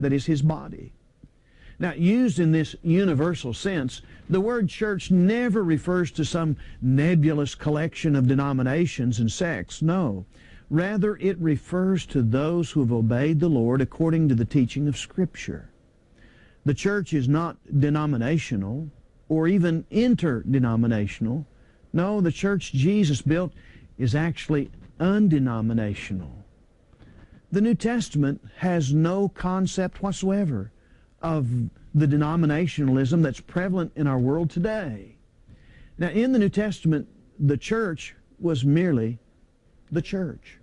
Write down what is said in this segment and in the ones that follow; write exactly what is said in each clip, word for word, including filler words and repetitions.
that is His body. Now, used in this universal sense, the word church never refers to some nebulous collection of denominations and sects. No. Rather, it refers to those who have obeyed the Lord according to the teaching of Scripture. The church is not denominational or even interdenominational. No, the church Jesus built is actually undenominational. The New Testament has no concept whatsoever of the denominationalism that's prevalent in our world today. Now, in the New Testament, the church was merely the church.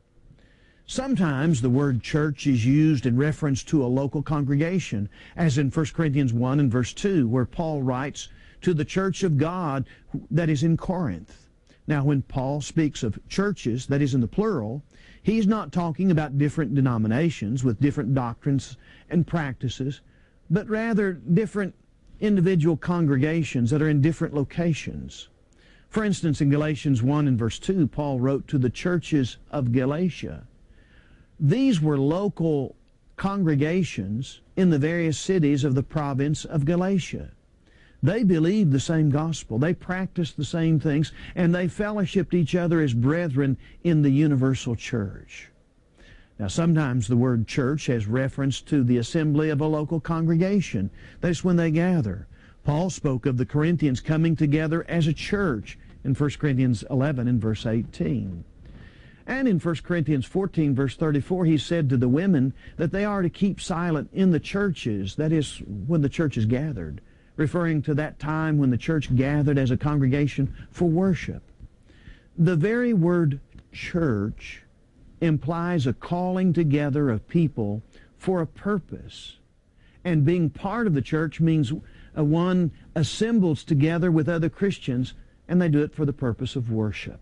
Sometimes the word church is used in reference to a local congregation, as in First Corinthians one and verse two, where Paul writes to the church of God that is in Corinth. Now, when Paul speaks of churches, that is in the plural, he's not talking about different denominations with different doctrines and practices, but rather different individual congregations that are in different locations. For instance, in Galatians one and verse two, Paul wrote to the churches of Galatia. These were local congregations in the various cities of the province of Galatia. They believed the same gospel, they practiced the same things, and they fellowshipped each other as brethren in the universal church. Now, sometimes the word church has reference to the assembly of a local congregation. That's when they gather. Paul spoke of the Corinthians coming together as a church in First Corinthians eleven and verse eighteen. And in First Corinthians fourteen, verse thirty-four, he said to the women that they are to keep silent in the churches, that is, when the church is gathered, referring to that time when the church gathered as a congregation for worship. The very word church implies a calling together of people for a purpose. And being part of the church means one assembles together with other Christians, and they do it for the purpose of worship.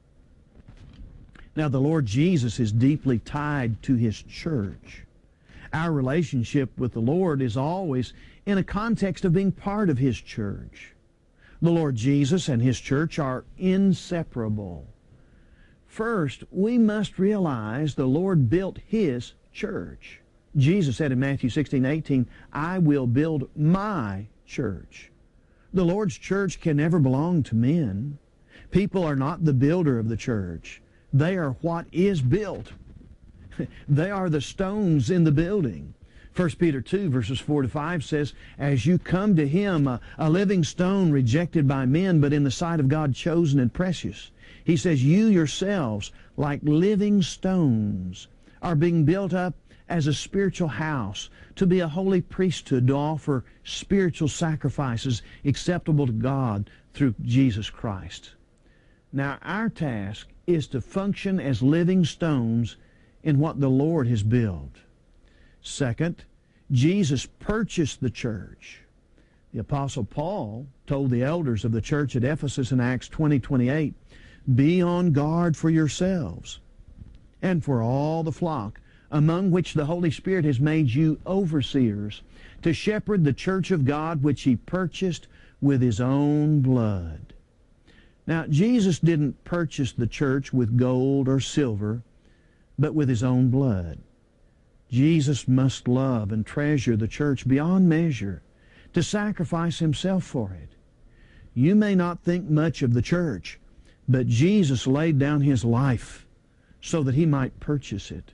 Now, the Lord Jesus is deeply tied to His church. Our relationship with the Lord is always in a context of being part of His church. The Lord Jesus and His church are inseparable. First, we must realize the Lord built His church. Jesus said in Matthew sixteen, eighteen, I will build my church. The Lord's church can never belong to men. People are not the builder of the church. They are what is built. They are the stones in the building. First Peter two, verses four to five says, as you come to Him, a, a living stone rejected by men, but in the sight of God chosen and precious. He says, you yourselves, like living stones, are being built up as a spiritual house, to be a holy priesthood, to offer spiritual sacrifices acceptable to God through Jesus Christ. Now, our task is to function as living stones in what the Lord has built. Second, Jesus purchased the church. The Apostle Paul told the elders of the church at Ephesus in Acts twenty, twenty-eight, be on guard for yourselves and for all the flock, among which the Holy Spirit has made you overseers, to shepherd the church of God, which He purchased with His own blood. Now, Jesus didn't purchase the church with gold or silver, but with His own blood. Jesus must love and treasure the church beyond measure, to sacrifice Himself for it. You may not think much of the church, but Jesus laid down His life so that He might purchase it.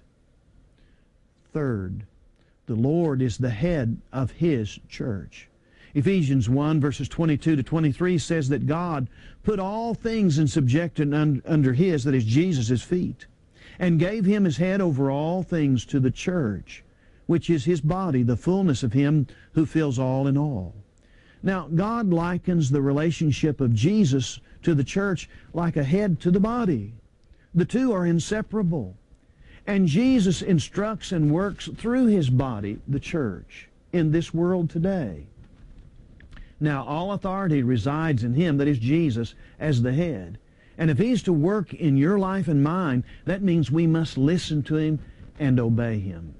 Third, the Lord is the head of His church. Ephesians one, verses twenty-two to twenty-three says that God put all things in subjection under His, that is Jesus' feet, and gave Him as head over all things to the church, which is His body, the fullness of Him who fills all in all. Now, God likens the relationship of Jesus to the church like a head to the body. The two are inseparable. And Jesus instructs and works through His body, the church, in this world today. Now, all authority resides in Him, that is Jesus, as the head. And if He's to work in your life and mine, that means we must listen to Him and obey Him.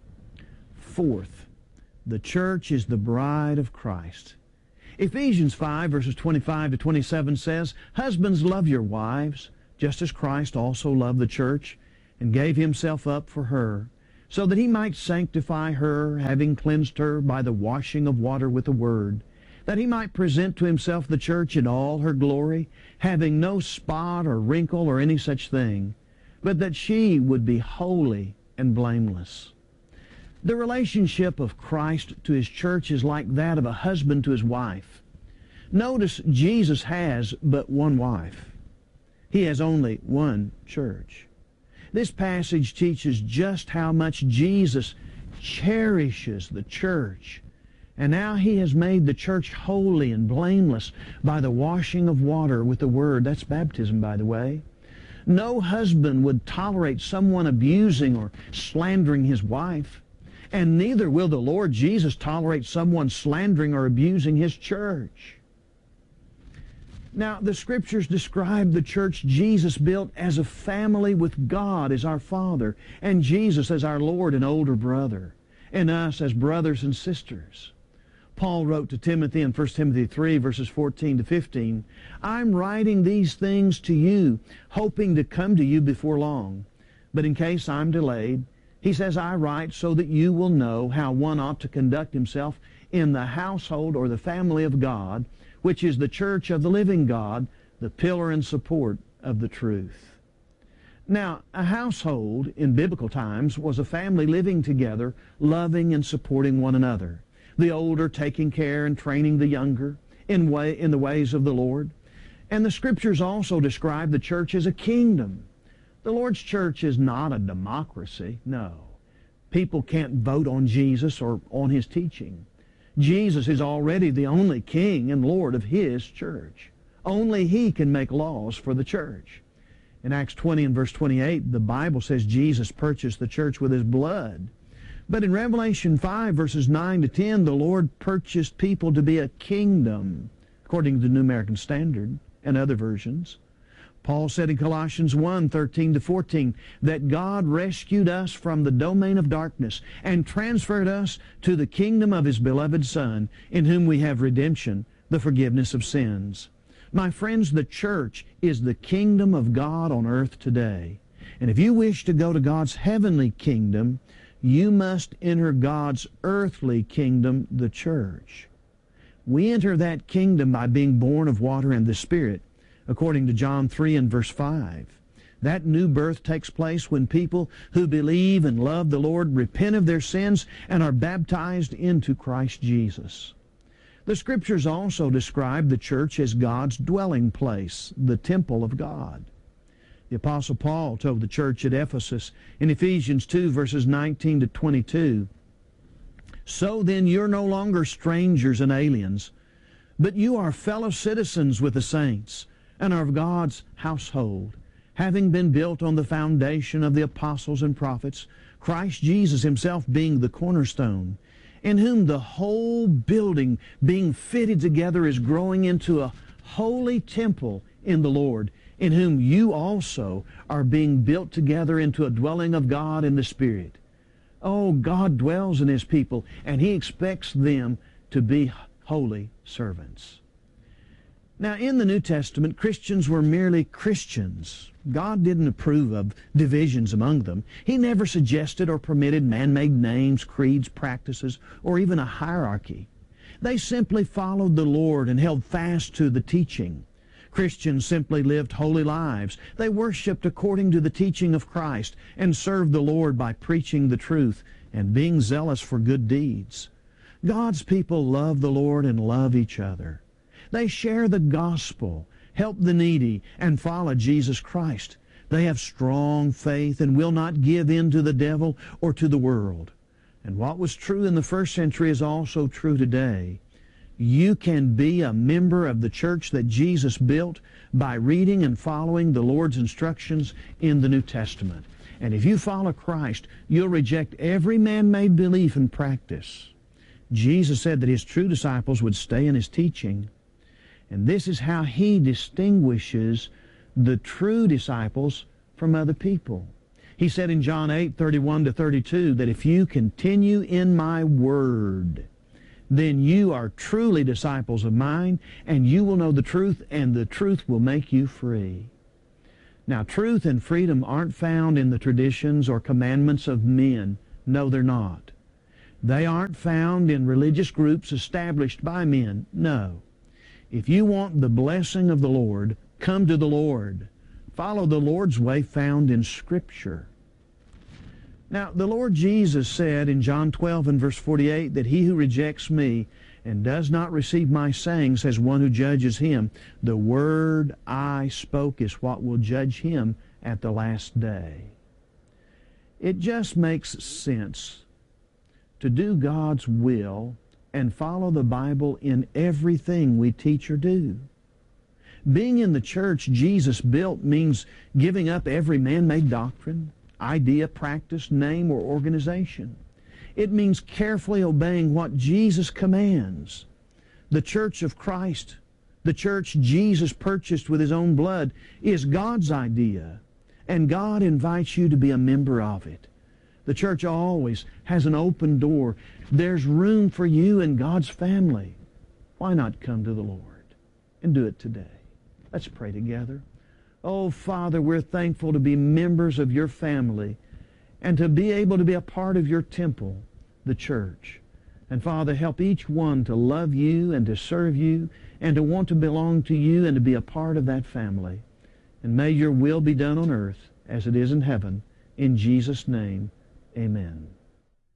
Fourth, the church is the bride of Christ. Ephesians five, verses twenty-five to twenty-seven says, husbands, love your wives, just as Christ also loved the church and gave Himself up for her, so that he might sanctify her, having cleansed her by the washing of water with the word, that he might present to himself the church in all her glory, having no spot or wrinkle or any such thing, but that she would be holy and blameless. The relationship of Christ to his church is like that of a husband to his wife. Notice Jesus has but one wife. He has only one church. This passage teaches just how much Jesus cherishes the church. And now he has made the church holy and blameless by the washing of water with the word. That's baptism, by the way. No husband would tolerate someone abusing or slandering his wife. And neither will the Lord Jesus tolerate someone slandering or abusing his church. Now, the Scriptures describe the church Jesus built as a family with God as our Father, and Jesus as our Lord and older brother, and us as brothers and sisters. Paul wrote to Timothy in First Timothy three, verses fourteen to fifteen, I'm writing these things to you, hoping to come to you before long. But in case I'm delayed, he says, I write so that you will know how one ought to conduct himself in the household or the family of God, which is the church of the living God, the pillar and support of the truth. Now, a household in biblical times was a family living together, loving and supporting one another. The older taking care and training the younger in, way, in the ways of the Lord. And the Scriptures also describe the church as a kingdom. The Lord's church is not a democracy, no. People can't vote on Jesus or on his teaching. Jesus is already the only king and Lord of his church. Only he can make laws for the church. In Acts twenty and verse twenty-eight, the Bible says Jesus purchased the church with his blood. But in Revelation five, verses nine to ten, the Lord purchased people to be a kingdom, according to the New American Standard and other versions. Paul said in Colossians one, thirteen to fourteen, that God rescued us from the domain of darkness and transferred us to the kingdom of his beloved Son, in whom we have redemption, the forgiveness of sins. My friends, the church is the kingdom of God on earth today. And if you wish to go to God's heavenly kingdom, you must enter God's earthly kingdom, the church. We enter that kingdom by being born of water and the Spirit, according to John three and verse five. That new birth takes place when people who believe and love the Lord repent of their sins and are baptized into Christ Jesus. The Scriptures also describe the church as God's dwelling place, the temple of God. The Apostle Paul told the church at Ephesus in Ephesians two, verses nineteen to twenty-two, So then you're no longer strangers and aliens, but you are fellow citizens with the saints, and are of God's household, having been built on the foundation of the apostles and prophets, Christ Jesus himself being the cornerstone, in whom the whole building being fitted together is growing into a holy temple in the Lord, in whom you also are being built together into a dwelling of God in the Spirit. Oh, God dwells in his people, and he expects them to be holy servants. Now, in the New Testament, Christians were merely Christians. God didn't approve of divisions among them. He never suggested or permitted man-made names, creeds, practices, or even a hierarchy. They simply followed the Lord and held fast to the teaching. Christians simply lived holy lives. They worshiped according to the teaching of Christ and served the Lord by preaching the truth and being zealous for good deeds. God's people love the Lord and love each other. They share the gospel, help the needy, and follow Jesus Christ. They have strong faith and will not give in to the devil or to the world. And what was true in the first century is also true today. You can be a member of the church that Jesus built by reading and following the Lord's instructions in the New Testament. And if you follow Christ, you'll reject every man-made belief and practice. Jesus said that his true disciples would stay in his teaching. And this is how he distinguishes the true disciples from other people. He said in John eight, thirty-one to thirty-two, that if you continue in my word, then you are truly disciples of mine, and you will know the truth, and the truth will make you free. Now, truth and freedom aren't found in the traditions or commandments of men, No, they're not. They aren't found in religious groups established by men. No. If you want the blessing of the Lord, come to the Lord. Follow the Lord's way found in Scripture. Now, the Lord Jesus said in John twelve and verse forty-eight that he who rejects me and does not receive my sayings as one who judges him, the word I spoke is what will judge him at the last day. It just makes sense to do God's will and follow the Bible in everything we teach or do. Being in the church Jesus built means giving up every man-made doctrine, idea, practice, name, or organization. It means carefully obeying what Jesus commands. The church of Christ, the church Jesus purchased with His own blood, is God's idea, and God invites you to be a member of it. The church always has an open door. There's room for you in God's family. Why not come to the Lord and do it today? Let's pray together. Oh, Father, we're thankful to be members of your family and to be able to be a part of your temple, the church. And Father, help each one to love you and to serve you and to want to belong to you and to be a part of that family. And may your will be done on earth as it is in heaven. In Jesus' name, amen.